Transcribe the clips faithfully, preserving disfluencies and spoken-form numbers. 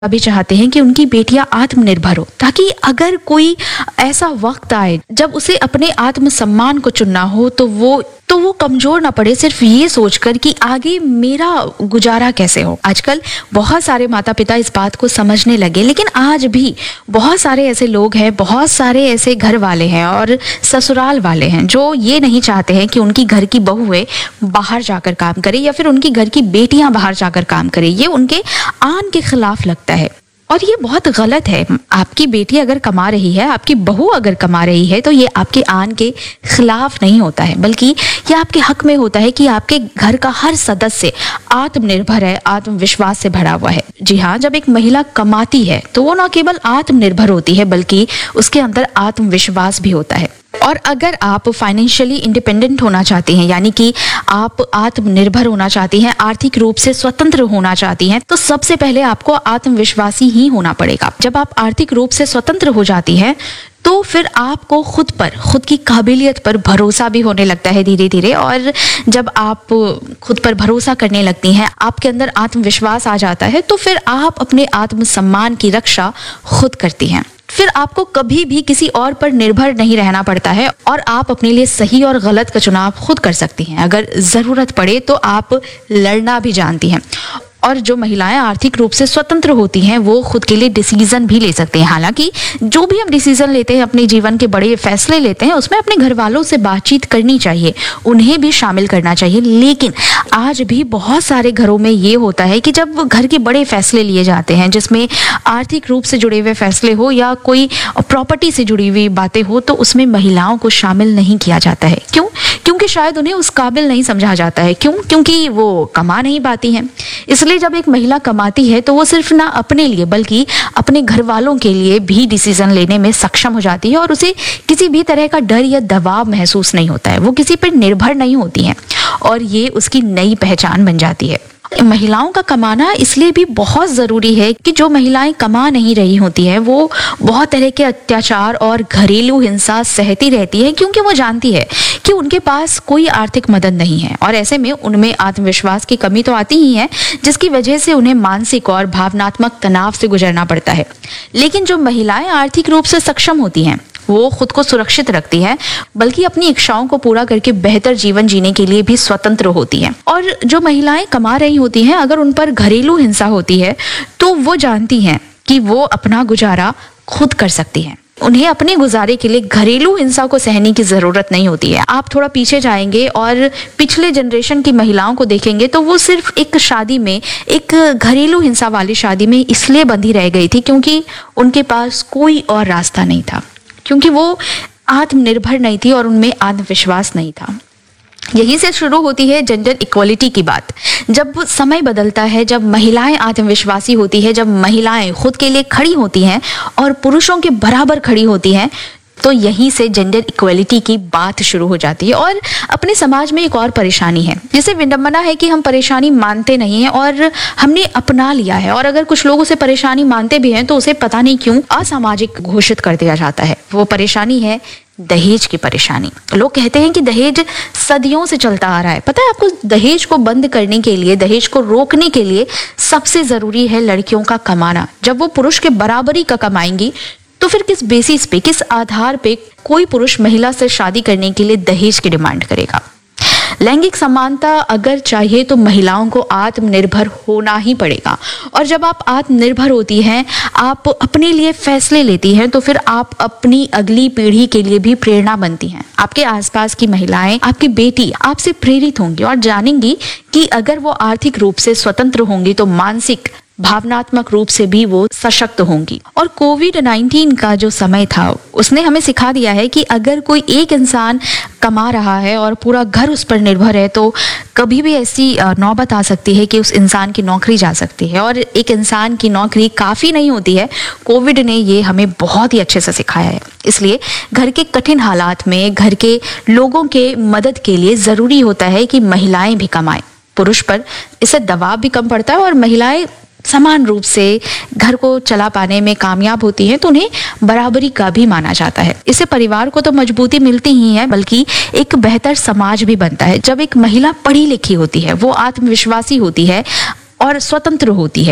भी चाहते हैं कि उनकी बेटियां आत्मनिर्भर हो, ताकि अगर कोई ऐसा वक्त आए जब उसे अपने आत्मसम्मान को चुनना हो तो वो तो वो कमजोर ना पड़े सिर्फ ये सोचकर कि आगे मेरा गुजारा कैसे हो। आजकल बहुत सारे माता पिता इस बात को समझने लगे, लेकिन आज भी बहुत सारे ऐसे लोग हैं, बहुत सारे ऐसे घर वाले हैं और ससुराल वाले हैं जो ये नहीं चाहते हैं कि उनकी घर की बहुएं बाहर जाकर काम करे या फिर उनकी घर की बेटियां बाहर जाकर काम करे। ये उनके आन के खिलाफ लगता है और ये बहुत गलत है। आपकी बेटी अगर कमा रही है, आपकी बहू अगर कमा रही है, तो ये आपके आन के खिलाफ नहीं होता है, बल्कि ये आपके हक में होता है कि आपके घर का हर सदस्य आत्मनिर्भर है, आत्मविश्वास से भरा हुआ है। जी हाँ, जब एक महिला कमाती है तो वो न केवल आत्मनिर्भर होती है बल्कि उसके अंदर आत्मविश्वास भी होता है। और अगर आप फाइनेंशियली इंडिपेंडेंट होना चाहती हैं, यानी कि आप आत्मनिर्भर होना चाहती हैं, आर्थिक रूप से स्वतंत्र होना चाहती हैं, तो सबसे पहले आपको आत्मविश्वासी ही होना पड़ेगा। जब आप आर्थिक रूप से स्वतंत्र हो जाती हैं तो फिर आपको खुद पर, खुद की काबिलियत पर भरोसा भी होने लगता है धीरे धीरे। और जब आप खुद पर भरोसा करने लगती हैं, आपके अंदर आत्मविश्वास आ जाता है, तो फिर आप अपने आत्मसम्मान की रक्षा खुद करती हैं। फिर आपको कभी भी किसी और पर निर्भर नहीं रहना पड़ता है और आप अपने लिए सही और गलत का चुनाव खुद कर सकती हैं। अगर जरूरत पड़े तो आप लड़ना भी जानती हैं। और जो महिलाएं आर्थिक रूप से स्वतंत्र होती हैं वो खुद के लिए डिसीजन भी ले सकते हैं। हालांकि जो भी हम डिसीजन लेते हैं, अपने जीवन के बड़े फैसले लेते हैं, उसमें अपने घर वालों से बातचीत करनी चाहिए, उन्हें भी शामिल करना चाहिए। लेकिन आज भी बहुत सारे घरों में ये होता है कि जब घर के बड़े फैसले लिए जाते हैं जिसमें आर्थिक रूप से जुड़े हुए फैसले हो या कोई प्रॉपर्टी से जुड़ी हुई बातें हो, तो उसमें महिलाओं को शामिल नहीं किया जाता है। क्यों? क्योंकि शायद उन्हें उस काबिल नहीं समझा जाता है। क्यों? क्योंकि वो कमा नहीं पाती हैं। इसलिए जब एक महिला कमाती है तो वो सिर्फ ना अपने लिए बल्कि अपने घर वालों के लिए भी डिसीजन लेने में सक्षम हो जाती है और उसे किसी भी तरह का डर या दबाव महसूस नहीं होता है। वो किसी पर निर्भर नहीं होती है और ये उसकी नई पहचान बन जाती है। महिलाओं का कमाना इसलिए भी बहुत ज़रूरी है कि जो महिलाएं कमा नहीं रही होती हैं वो बहुत तरह के अत्याचार और घरेलू हिंसा सहती रहती है, क्योंकि वो जानती है कि उनके पास कोई आर्थिक मदद नहीं है और ऐसे में उनमें आत्मविश्वास की कमी तो आती ही है, जिसकी वजह से उन्हें मानसिक और भावनात्मक तनाव से गुजरना पड़ता है। लेकिन जो महिलाएं आर्थिक रूप से सक्षम होती हैं वो खुद को सुरक्षित रखती है, बल्कि अपनी इच्छाओं को पूरा करके बेहतर जीवन जीने के लिए भी स्वतंत्र होती हैं। और जो महिलाएं कमा रही होती हैं, अगर उन पर घरेलू हिंसा होती है तो वो जानती हैं कि वो अपना गुजारा खुद कर सकती हैं। उन्हें अपने गुजारे के लिए घरेलू हिंसा को सहने की जरूरत नहीं होती है। आप थोड़ा पीछे जाएंगे और पिछले जनरेशन की महिलाओं को देखेंगे तो वो सिर्फ एक शादी में, एक घरेलू हिंसा वाली शादी में इसलिए बंधी रह गई थी क्योंकि उनके पास कोई और रास्ता नहीं था, क्योंकि वो आत्मनिर्भर नहीं थी और उनमें आत्मविश्वास नहीं था। यहीं से शुरू होती है जेंडर इक्वालिटी की बात। जब समय बदलता है, जब महिलाएं आत्मविश्वासी होती है, जब महिलाएं खुद के लिए खड़ी होती हैं और पुरुषों के बराबर खड़ी होती हैं, तो यहीं से जेंडर इक्वालिटी की बात शुरू हो जाती है। और अपने समाज में एक और परेशानी है जिसे विडंबना है कि हम परेशानी मानते नहीं हैं और हमने अपना लिया है, और अगर कुछ लोग उसे परेशानी मानते भी हैं तो उसे पता नहीं क्यों असामाजिक घोषित कर दिया जाता है। वो परेशानी है दहेज की परेशानी। लोग कहते हैं कि दहेज सदियों से चलता आ रहा है। पता है आपको, दहेज को बंद करने के लिए, दहेज को रोकने के लिए सबसे जरूरी है लड़कियों का कमाना। जब वो पुरुष के बराबरी का कमाएंगी तो फिर किस बेसिस पे, किस आधार पे कोई पुरुष महिला से शादी करने के लिए दहेज की डिमांड करेगा? लैंगिक समानता अगर चाहिए तो महिलाओं को आत्मनिर्भर होना ही पड़ेगा। और जब आप आत्मनिर्भर होती हैं, आप अपने लिए फैसले लेती हैं, तो फिर आप अपनी अगली पीढ़ी के लिए भी प्रेरणा बनती हैं। आपके आसपास की महिलाएं, आपकी बेटी आपसे प्रेरित होंगी और जानेंगी कि अगर वो आर्थिक रूप से स्वतंत्र होंगी तो मानसिक, भावनात्मक रूप से भी वो सशक्त होंगी। और कोविड नाइन्टीन का जो समय था उसने हमें सिखा दिया है कि अगर कोई एक इंसान कमा रहा है और पूरा घर उस पर निर्भर है तो कभी भी ऐसी नौबत आ सकती है कि उस इंसान की नौकरी जा सकती है, और एक इंसान की नौकरी काफ़ी नहीं होती है। कोविड ने ये हमें बहुत ही अच्छे से सिखाया है। इसलिए घर के कठिन हालात में घर के लोगों के मदद के लिए ज़रूरी होता है कि महिलाएं भी कमाएं। पुरुष पर इससे दबाव भी कम पड़ता है और महिलाएं समान रूप से घर को चला पाने में कामयाब होती हैं तो उन्हें बराबरी का भी माना जाता है। इससे परिवार को तो मजबूती मिलती ही है, बल्कि एक बेहतर समाज भी बनता है। जब एक महिला पढ़ी लिखी होती है, वो आत्मविश्वासी होती है और स्वतंत्र होती है,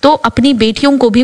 तो अपनी बेटियों को भी